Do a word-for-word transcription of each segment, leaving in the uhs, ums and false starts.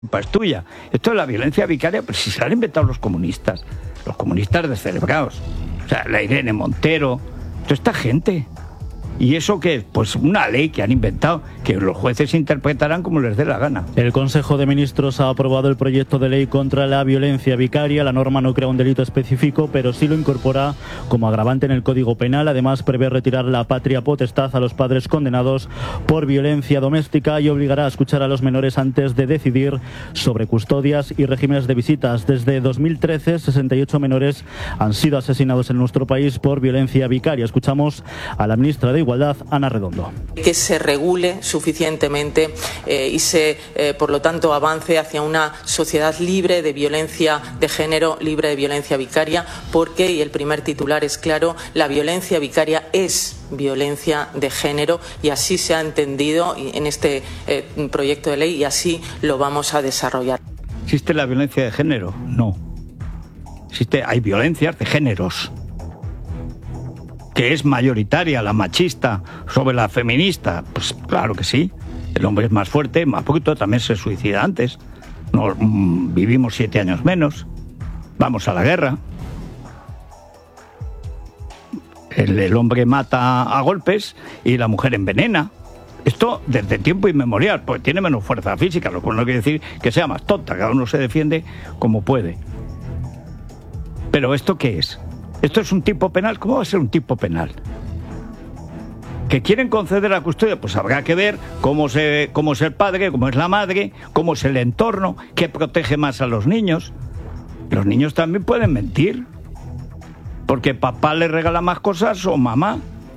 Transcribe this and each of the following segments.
culpa es tuya. Esto es la violencia vicaria, pero si se la han inventado los comunistas, los comunistas descerebrados, o sea, la Irene Montero, toda esta gente. ¿Y eso qué es? Pues una ley que han inventado, que los jueces interpretarán como les dé la gana. El Consejo de Ministros ha aprobado el proyecto de ley contra la violencia vicaria. La norma no crea un delito específico, pero sí lo incorpora como agravante en el Código Penal. Además, prevé retirar la patria potestad a los padres condenados por violencia doméstica y obligará a escuchar a los menores antes de decidir sobre custodias y regímenes de visitas. Desde dos mil trece, sesenta y ocho menores han sido asesinados en nuestro país por violencia vicaria. Escuchamos a la ministra de Igualdad, Ana Redondo. Que se regule suficientemente eh, y se, eh, por lo tanto, avance hacia una sociedad libre de violencia de género, libre de violencia vicaria, porque, y el primer titular es claro, la violencia vicaria es violencia de género y así se ha entendido en este eh, proyecto de ley y así lo vamos a desarrollar. ¿Existe la violencia de género? No. Existe, hay violencias de géneros, que es mayoritaria, la machista sobre la feminista. Pues claro que sí. El hombre es más fuerte, más poquito, también se suicida antes. No, mmm, vivimos siete años menos. Vamos a la guerra. El, el hombre mata a golpes y la mujer envenena. Esto desde tiempo inmemorial, porque tiene menos fuerza física, lo cual no quiere decir que sea más tonta. Cada uno se defiende como puede. Pero ¿esto qué es? ¿Esto es un tipo penal? ¿Cómo va a ser un tipo penal? ¿Que quieren conceder la custodia? Pues habrá que ver cómo, se, cómo es el padre, cómo es la madre, cómo es el entorno, qué protege más a los niños. Los niños también pueden mentir, porque papá le regala más cosas o mamá.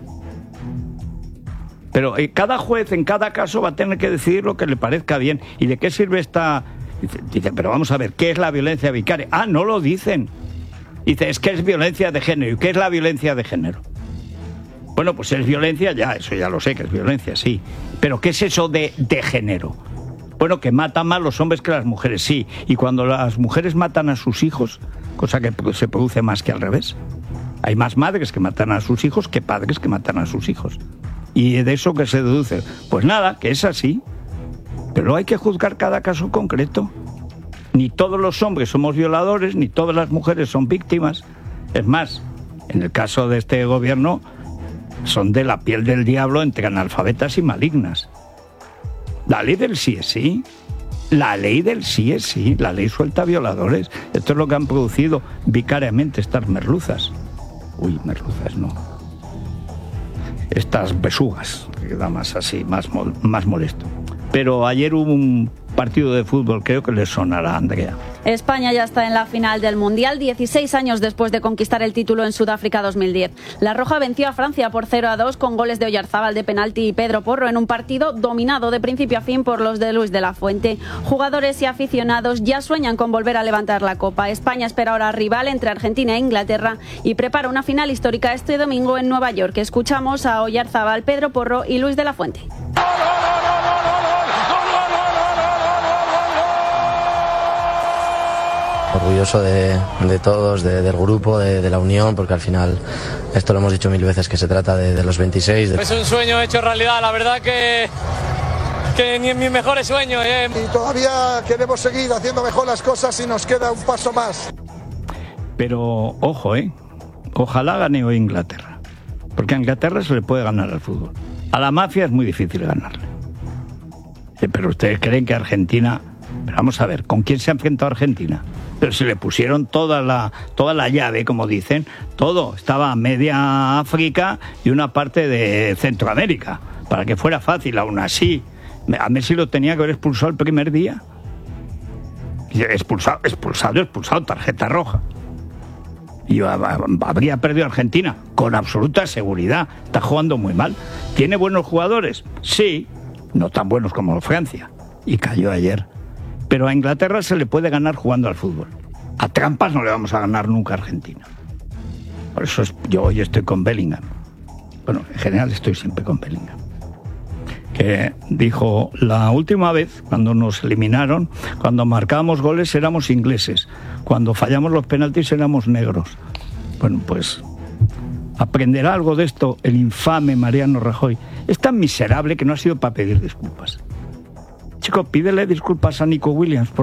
Pero cada juez en cada caso va a tener que decidir lo que le parezca bien. ¿Y de qué sirve esta...? Dice, dice, pero vamos a ver, ¿qué es la violencia vicaria? Ah, no lo dicen. Dice, es que es violencia de género. ¿Y qué es la violencia de género? Bueno, pues es violencia, ya, eso ya lo sé, que es violencia, sí. Pero ¿qué es eso de, de género? Bueno, que matan más los hombres que las mujeres, sí. Y cuando las mujeres matan a sus hijos, cosa que se produce más que al revés. Hay más madres que matan a sus hijos que padres que matan a sus hijos. ¿Y de eso qué se deduce? Pues nada, que es así. Pero hay que juzgar cada caso concreto. Ni todos los hombres somos violadores, ni todas las mujeres son víctimas. Es más, en el caso de este gobierno, son de la piel del diablo entre analfabetas y malignas. La ley del sí es sí. La ley del sí es sí. La ley suelta violadores. Esto es lo que han producido vicariamente estas merluzas. Uy, merluzas no. Estas besugas, que queda más así, más, más molesto. Pero ayer hubo un partido de fútbol, creo que le sonará a Andrea. España ya está en la final del Mundial, dieciséis años después de conquistar el título en Sudáfrica dos mil diez. La Roja venció a Francia por cero a dos con goles de Oyarzábal de penalti y Pedro Porro en un partido dominado de principio a fin por los de Luis de la Fuente. Jugadores y aficionados ya sueñan con volver a levantar la copa. España espera ahora rival entre Argentina e Inglaterra y prepara una final histórica este domingo en Nueva York. Escuchamos a Oyarzábal, Pedro Porro y Luis de la Fuente. Orgulloso de, de todos, de, del grupo, de, de la unión, porque al final, esto lo hemos dicho mil veces, que se trata de, de los veintiséis. De... Es un sueño hecho realidad, la verdad que, que ni en mis mejores sueños. ¿eh? Y todavía queremos seguir haciendo mejor las cosas y nos queda un paso más. Pero, ojo, ¿eh? Ojalá gane hoy Inglaterra, porque a Inglaterra se le puede ganar al fútbol. A la mafia es muy difícil ganarle. Pero ustedes creen que Argentina... Pero vamos a ver, ¿con quién se ha enfrentado Argentina? Pero si le pusieron toda la, toda la llave, como dicen, todo. Estaba media África y una parte de Centroamérica, para que fuera fácil. Aún así, a Messi lo tenía que haber expulsado el primer día. Expulsado, expulsado, expulsado, tarjeta roja. Y habría perdido Argentina, con absoluta seguridad. Está jugando muy mal. ¿Tiene buenos jugadores? Sí, no tan buenos como Francia. Y cayó ayer. Pero a Inglaterra se le puede ganar jugando al fútbol. A trampas no le vamos a ganar nunca a Argentina. Por eso es, yo hoy estoy con Bellingham. Bueno, en general estoy siempre con Bellingham. Que dijo, la última vez, cuando nos eliminaron, cuando marcábamos goles éramos ingleses. Cuando fallamos los penaltis éramos negros. Bueno, pues aprenderá algo de esto el infame Mariano Rajoy. Es tan miserable que no ha sido para pedir disculpas. Francisco, pídele disculpas a Nico Williams.